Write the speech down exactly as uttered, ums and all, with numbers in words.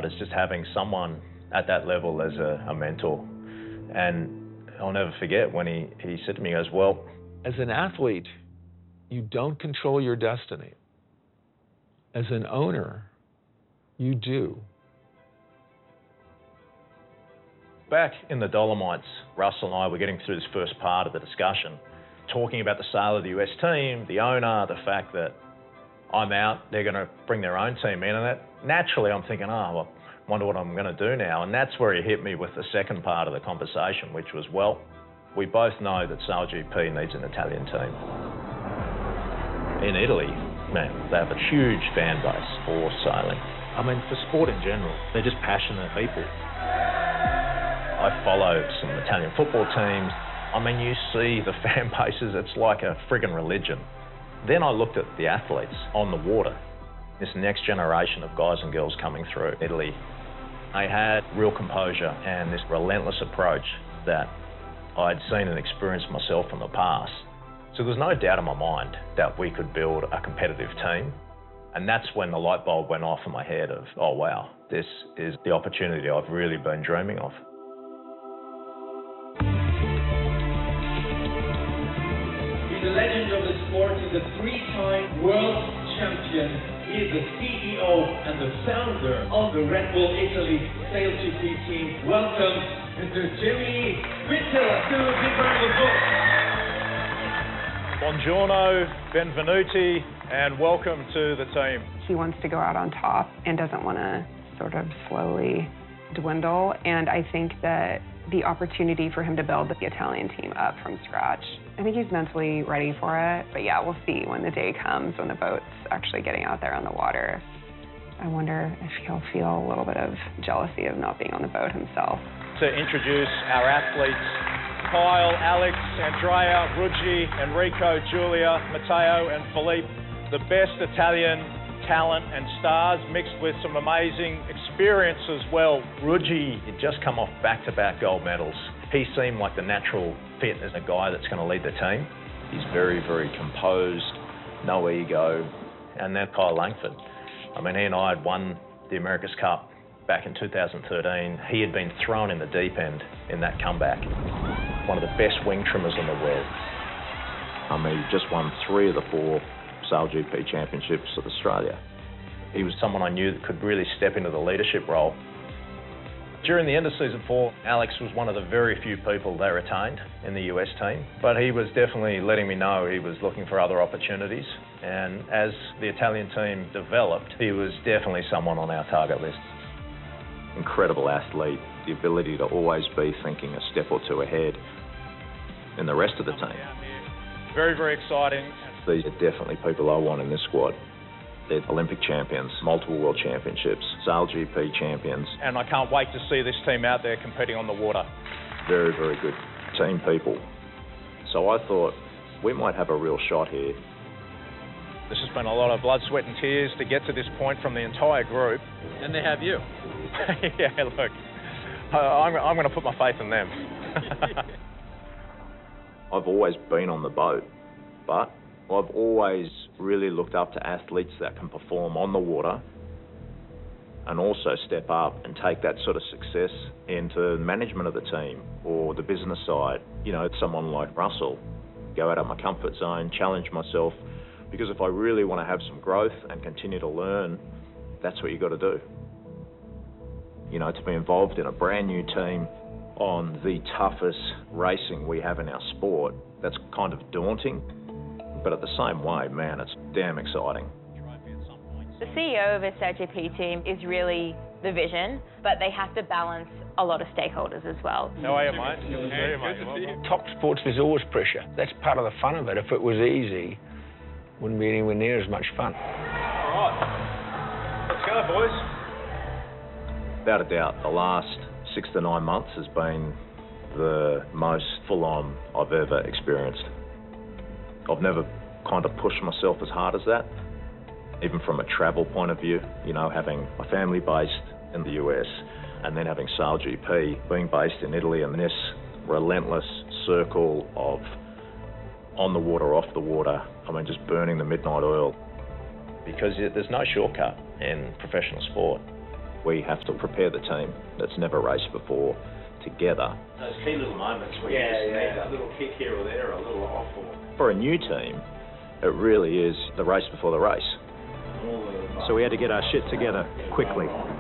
is just having someone at that level as a, a mentor. And I'll never forget when he, he said to me, he goes, well, as an athlete, you don't control your destiny. As an owner, you do. Back in the Dolomites, Russell and I were getting through this first part of the discussion, talking about the sale of the U S team, the owner, the fact that I'm out, they're going to bring their own team in, and that, naturally I'm thinking, oh, well, I wonder what I'm going to do now. And that's where he hit me with the second part of the conversation, which was, well, we both know that SailGP needs an Italian team. In Italy, man, they have a huge fan base for sailing. I mean, for sport in general, they're just passionate people. I follow some Italian football teams. I mean, you see the fan bases, it's like a friggin' religion. Then I looked at the athletes on the water, this next generation of guys and girls coming through Italy. They had real composure and this relentless approach that I'd seen and experienced myself in the past. So there's no doubt in my mind that we could build a competitive team. And that's when the light bulb went off in my head of, oh wow, this is the opportunity I've really been dreaming of. He's a legend of the sport. He's a three-time world champion. He is the C E O and the founder of the Red Bull Italy SailGP team. Welcome, Mister Jimmy Whittle to the Red Bull book. Buongiorno, benvenuti, and welcome to the team. He wants to go out on top and doesn't want to sort of slowly dwindle, and I think that the opportunity for him to build the Italian team up from scratch, I think he's mentally ready for it. But yeah, we'll see when the day comes, when the boat's actually getting out there on the water. I wonder if he'll feel a little bit of jealousy of not being on the boat himself. To introduce our athletes, Kyle, Alex, Andrea, Ruggi, Enrico, Giulia, Matteo, and Philippe, the best Italian talent and stars mixed with some amazing experience as well. Ruggi had just come off back-to-back gold medals. He seemed like the natural fit as a guy that's going to lead the team. He's very, very composed, no ego. And then Kyle Langford. I mean, he and I had won the America's Cup back in two thousand thirteen. He had been thrown in the deep end in that comeback. One of the best wing trimmers in the world. I mean, he just won three of the four SailGP championships of Australia. He was someone I knew that could really step into the leadership role. During the end of season four, Alex was one of the very few people they retained in the U S team, but he was definitely letting me know he was looking for other opportunities. And as the Italian team developed, he was definitely someone on our target list. Incredible athlete, the ability to always be thinking a step or two ahead in the rest of the team. Very, very exciting. These are definitely people I want in this squad. They're Olympic champions, multiple world championships, SailGP champions. And I can't wait to see this team out there competing on the water. Very, very good team people. So I thought we might have a real shot here. This has been a lot of blood, sweat and tears to get to this point from the entire group. And they have you. Yeah, look, I'm, I'm going to put my faith in them. I've always been on the boat, but I've always really looked up to athletes that can perform on the water and also step up and take that sort of success into management of the team or the business side. You know, someone like Russell, go out of my comfort zone, challenge myself, because if I really want to have some growth and continue to learn, that's what you got to do. You know, to be involved in a brand new team on the toughest racing we have in our sport, that's kind of daunting. But at the same way, man, it's damn exciting. The C E O of a SailGP team is really the vision, but they have to balance a lot of stakeholders as well. How are you, mate? Good to see you, mate. Top sports, there's always pressure. That's part of the fun of it. If it was easy, wouldn't be anywhere near as much fun. All right. Let's go, boys. Without a doubt, the last six to nine months has been the most full-on I've ever experienced. I've never kind of pushed myself as hard as that, even from a travel point of view, you know, having my family based in the U S and then having SailGP being based in Italy, and this relentless circle of on the water, off the water, I mean, just burning the midnight oil. Because there's no shortcut in professional sport. We have to prepare the team that's never raced before together. Those key little moments where yeah, you just yeah. need a little kick here or there, a little off. Or... For a new team, it really is the race before the race. So we had to get our shit together quickly.